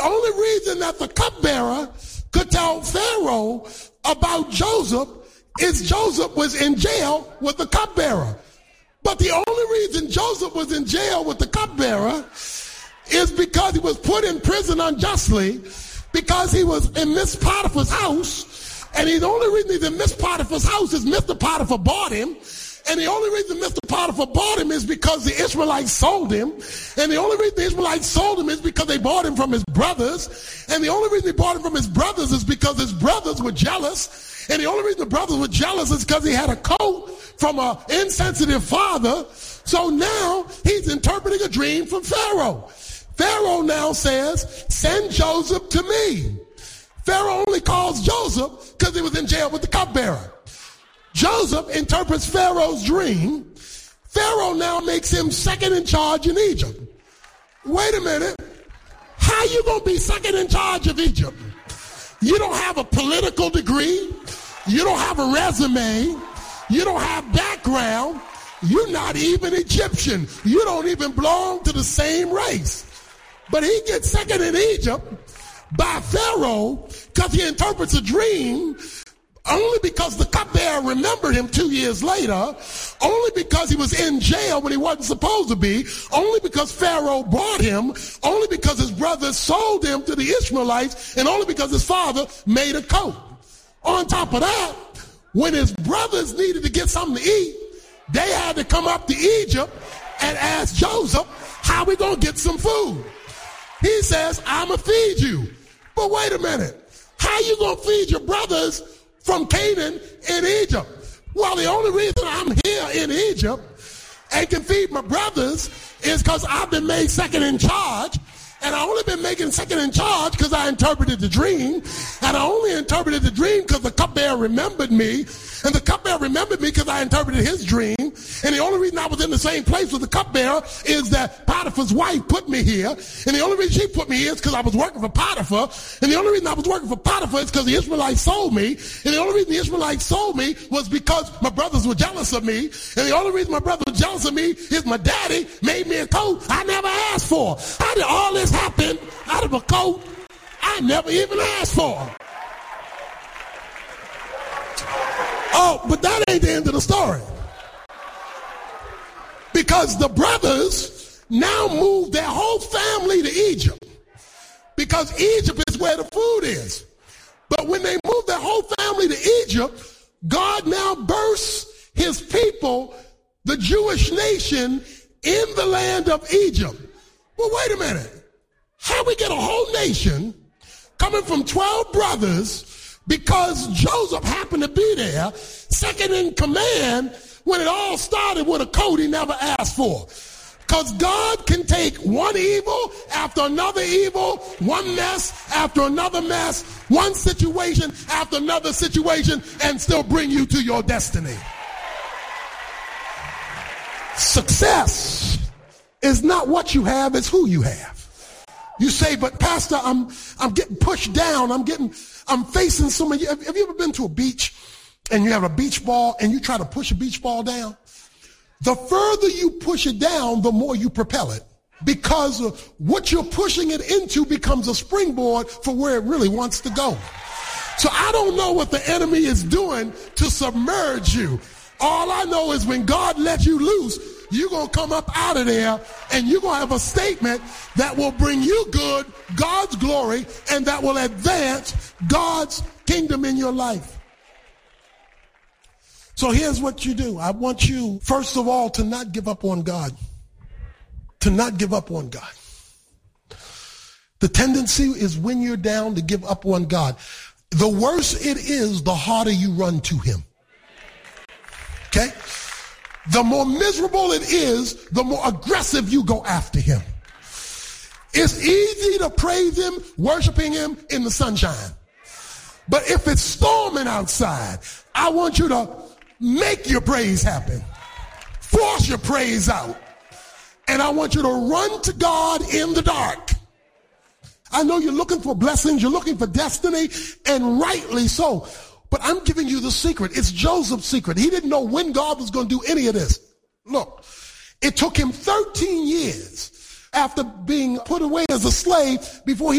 only reason that the cupbearer could tell Pharaoh about Joseph is Joseph was in jail with the cupbearer. But the only reason Joseph was in jail with the cupbearer is because he was put in prison unjustly, because he was in Miss Potiphar's house. And the only reason he's in Miss Potiphar's house is Mr. Potiphar bought him. And the only reason Mr. Potiphar bought him is because the Ishmaelites sold him. And the only reason the Ishmaelites sold him is because they bought him from his brothers. And the only reason they bought him from his brothers is because his brothers were jealous. And the only reason the brothers were jealous is because he had a coat from an insensitive father. So now he's interpreting a dream from Pharaoh. Pharaoh now says, send Joseph to me. Pharaoh only calls Joseph because he was in jail with the cupbearer. Joseph interprets Pharaoh's dream. Pharaoh now makes him second in charge in Egypt. Wait a minute. How you going to be second in charge of Egypt? You don't have a political degree. You don't have a resume. You don't have background. You're not even Egyptian. You don't even belong to the same race. But he gets second in Egypt by Pharaoh because he interprets a dream, only because the cupbearer remembered him 2 years later, only because he was in jail when he wasn't supposed to be, only because Pharaoh bought him, only because his brothers sold him to the Ishmaelites, and only because his father made a coat. On top of that, when his brothers needed to get something to eat, they had to come up to Egypt and ask Joseph, how we going to get some food? He says, I'm going to feed you. But wait a minute. How you going to feed your brothers from Canaan in Egypt? Well, the only reason I'm here in Egypt and can feed my brothers is because I've been made second in charge. And I only been making second in charge because I interpreted the dream. And I only interpreted the dream because the cupbearer remembered me. And the cupbearer remembered me because I interpreted his dream. And the only reason I was in the same place with the cupbearer is that Potiphar's wife put me here. And the only reason she put me here is because I was working for Potiphar. And the only reason I was working for Potiphar is because the Ishmaelites sold me. And the only reason the Ishmaelites sold me was because my brothers were jealous of me. And the only reason my brothers were jealous of me is my daddy made me a coat I never asked for. How did all this happen out of a coat I never even asked for? Oh, but that ain't the end of the story. Because the brothers now moved their whole family to Egypt. Because Egypt is where the food is. But when they moved their whole family to Egypt, God now bursts his people, the Jewish nation, in the land of Egypt. Well, wait a minute. How we get a whole nation coming from 12 brothers because Joseph happened to be there, second in command, when it all started with a coat he never asked for? Because God can take one evil after another evil, one mess after another mess, one situation after another situation, and still bring you to your destiny. Success is not what you have, it's who you have. You say, but Pastor, I'm getting pushed down. I'm facing so many. Have you ever been to a beach and you have a beach ball and you try to push a beach ball down? The further you push it down, the more you propel it, because what you're pushing it into becomes a springboard for where it really wants to go. So I don't know what the enemy is doing to submerge you. All I know is when God lets you loose, you're going to come up out of there and you're going to have a statement that will bring you good, God's glory, and that will advance God's kingdom in your life. So here's what you do. I want you, first of all, to not give up on God. To not give up on God. The tendency is when you're down to give up on God. The worse it is, the harder you run to him. Okay? The more miserable it is, the more aggressive you go after him. It's easy to praise him, worshiping him in the sunshine. But if it's storming outside, I want you to make your praise happen. Force your praise out. And I want you to run to God in the dark. I know you're looking for blessings, you're looking for destiny, and rightly so. But I'm giving you the secret. It's Joseph's secret. He didn't know when God was going to do any of this. Look, it took him 13 years after being put away as a slave before he